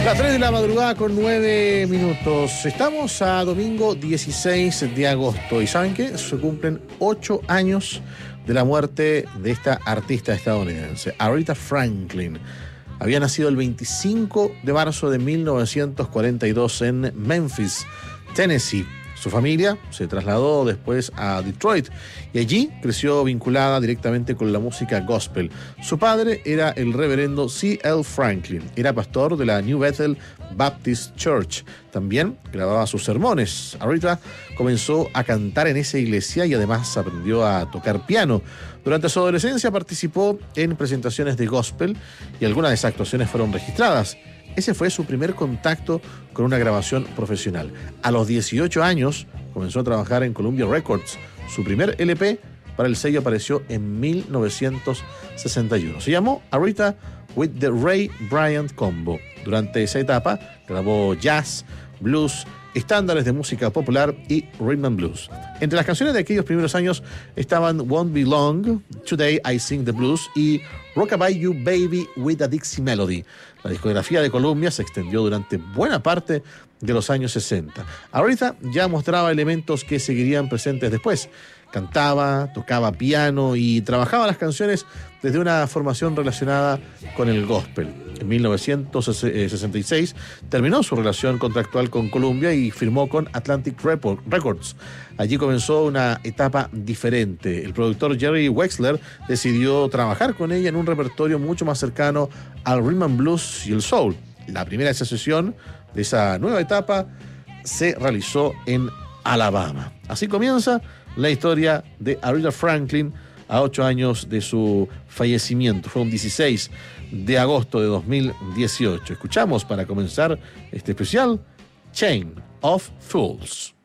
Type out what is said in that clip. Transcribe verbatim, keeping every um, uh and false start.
Las tres de la madrugada con nueve minutos. Estamos a domingo dieciséis de agosto. ¿Y saben qué? Se cumplen ocho años de la muerte de esta artista estadounidense, Aretha Franklin. Había nacido el veinticinco de marzo de mil novecientos cuarenta y dos en Memphis, Tennessee. Su familia se trasladó después a Detroit y allí creció vinculada directamente con la música gospel. Su padre era el reverendo C L Franklin, era pastor de la New Bethel Baptist Church. También grababa sus sermones. Aretha comenzó a cantar en esa iglesia y además aprendió a tocar piano. Durante su adolescencia participó en presentaciones de gospel y algunas de esas actuaciones fueron registradas. Ese fue su primer contacto con una grabación profesional. A los dieciocho años comenzó a trabajar en Columbia Records. Su primer L P para el sello apareció en mil novecientos sesenta y uno. Se llamó Aretha with the Ray Bryant Combo. Durante esa etapa grabó jazz, blues, estándares de música popular y rhythm and blues. Entre las canciones de aquellos primeros años estaban Won't Be Long, Today I Sing the Blues y Rockabye You Baby with a Dixie Melody. La discografía de Columbia se extendió durante buena parte de los años sesenta. Aretha ya mostraba elementos que seguirían presentes después. Cantaba, tocaba piano y trabajaba las canciones desde una formación relacionada con el gospel. En mil novecientos sesenta y seis terminó su relación contractual con Columbia y firmó con Atlantic Records. Allí comenzó una etapa diferente. El productor Jerry Wexler decidió trabajar con ella en un repertorio mucho más cercano al rhythm and blues y el soul. La primera sesión de esa nueva etapa se realizó en Alabama. Así comienza la historia de Aretha Franklin a ocho años de su fallecimiento. Fue un dieciséis de agosto de dos mil dieciocho. Escuchamos para comenzar este especial Chain of Fools.